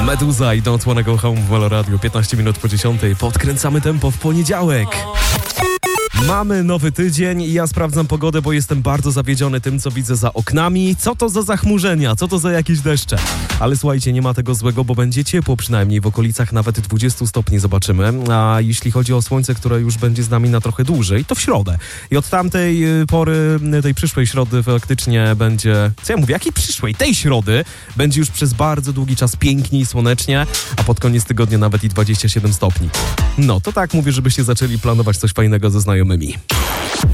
Meduza i Don't Wanna Go Home w Melo Radio. 15 minut po 10. Podkręcamy tempo w poniedziałek. Mamy nowy tydzień i ja sprawdzam pogodę, bo jestem bardzo zawiedziony tym, co widzę za oknami. Co to za zachmurzenia? Co to za jakieś deszcze? Ale słuchajcie, nie ma tego złego, bo będzie ciepło, przynajmniej w okolicach nawet 20 stopni zobaczymy. A jeśli chodzi o słońce, które już będzie z nami na trochę dłużej, to w środę. I od tamtej pory, tej przyszłej środy faktycznie będzie... Co ja mówię? Jakiej przyszłej? Tej środy będzie już przez bardzo długi czas pięknie i słonecznie, a pod koniec tygodnia nawet i 27 stopni. No, to tak mówię, żebyście zaczęli planować coś fajnego ze znajomymi.